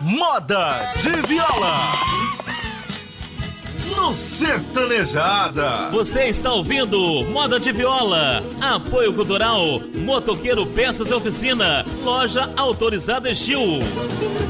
Moda de Viola. No Sertanejada. Você está ouvindo Moda de Viola. Apoio Cultural Motoqueiro Peças e Oficina. Loja autorizada Estil.